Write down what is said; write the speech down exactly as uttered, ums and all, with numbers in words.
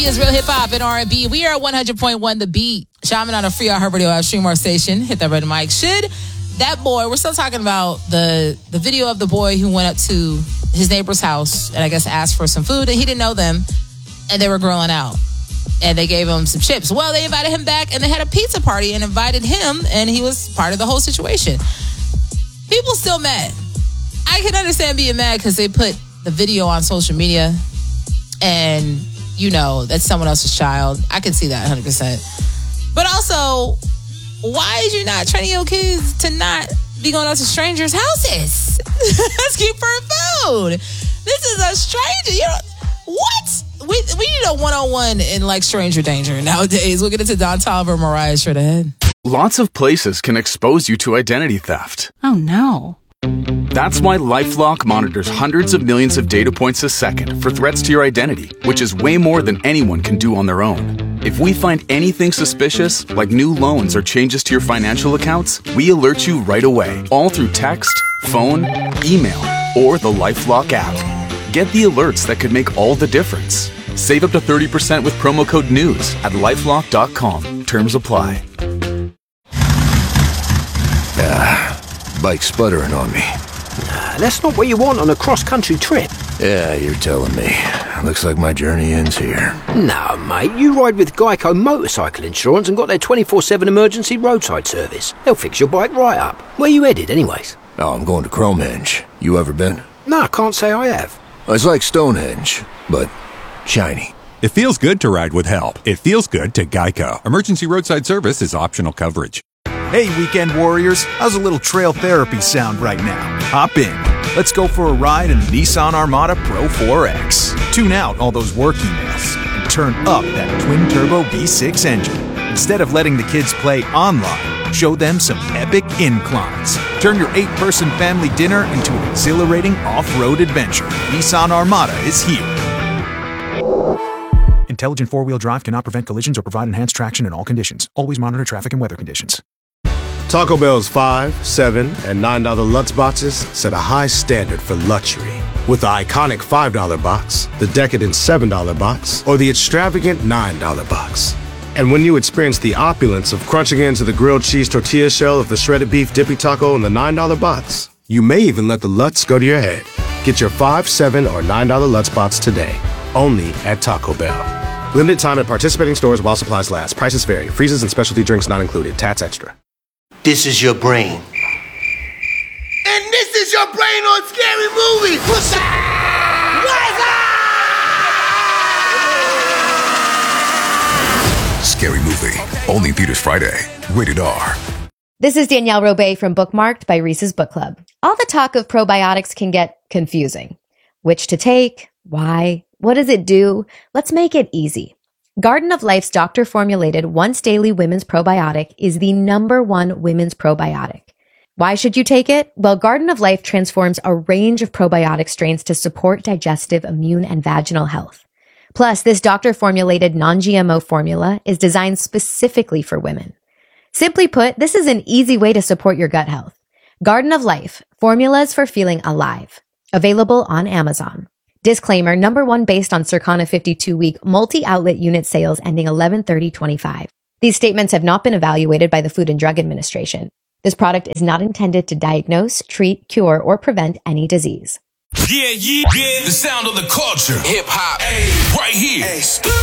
baby, is real hip hop and R and B. We are at one hundred point one The Beat. Shaman on a free iHeart Radio app, stream our station. Hit that red mic. Should that boy, we're still talking about the the video of the boy who went up to his neighbor's house and I guess asked for some food and he didn't know them and they were grilling out and they gave him some chips. Well, they invited him back and they had a pizza party and invited him and he was part of the whole situation. People still mad. I can understand being mad because they put the video on social media and, you know, that's someone else's child. I can see that one hundred percent. But also, why is you not training your kids to not be going out to strangers' houses? Asking for food. This is a stranger. You know, what? We we need a one-on-one in, like, stranger danger nowadays. We'll get into Don Toliver, Mariah straight ahead. Lots of places can expose you to identity theft. Oh, no. That's why LifeLock monitors hundreds of millions of data points a second for threats to your identity, which is way more than anyone can do on their own. If we find anything suspicious, like new loans or changes to your financial accounts, we alert you right away, all through text, phone, email, or the LifeLock app. Get the alerts that could make all the difference. Save up to thirty percent with promo code NEWS at lifelock dot com. Terms apply. Ah. Bike sputtering on me. Nah, that's not what you want on a cross-country trip. Yeah, you're telling me. Looks like my journey ends here. No, mate, you ride with Geico Motorcycle Insurance and got their twenty-four seven emergency roadside service. They'll fix your bike right up. Where you headed, anyways? Oh, I'm going to Cromenge. You ever been? No, I can't say I have. It's like Stonehenge, but shiny. It feels good to ride with help. It feels good to Geico. Emergency roadside service is optional coverage. Hey, weekend warriors, how's a little trail therapy sound right now? Hop in. Let's go for a ride in the Nissan Armada Pro four X. Tune out all those work emails and turn up that twin-turbo V six engine. Instead of letting the kids play online, show them some epic inclines. Turn your eight-person family dinner into an exhilarating off-road adventure. Nissan Armada is here. Intelligent four-wheel drive cannot prevent collisions or provide enhanced traction in all conditions. Always monitor traffic and weather conditions. Taco Bell's five, seven, and nine dollar Lutz boxes set a high standard for luxury. With the iconic five dollar box, the decadent seven dollar box, or the extravagant nine dollar box. And when you experience the opulence of crunching into the grilled cheese tortilla shell of the shredded beef dippy taco in the nine dollar box, you may even let the Lutz go to your head. Get your five, seven, or nine dollar Lutz box today, only at Taco Bell. Limited time at participating stores while supplies last. Prices vary. Freezes and specialty drinks not included. Tats extra. This is your brain. And this is your brain on Scary Movie. What's up? Scary Movie. Only in theaters Friday. Rated R. This is Danielle Robay from Bookmarked by Reese's Book Club. All the talk of probiotics can get confusing. Which to take? Why? What does it do? Let's make it easy. Garden of Life's doctor-formulated once-daily women's probiotic is the number one women's probiotic. Why should you take it? Well, Garden of Life transforms a range of probiotic strains to support digestive, immune, and vaginal health. Plus, this doctor-formulated non-G M O formula is designed specifically for women. Simply put, this is an easy way to support your gut health. Garden of Life, formulas for feeling alive. Available on Amazon. Disclaimer, number one based on Circana fifty-two week multi-outlet unit sales ending eleven thirty twenty-five. These statements have not been evaluated by the Food and Drug Administration. This product is not intended to diagnose, treat, cure, or prevent any disease. Yeah, yeah, yeah. The sound of the culture. Hip hop. Right here.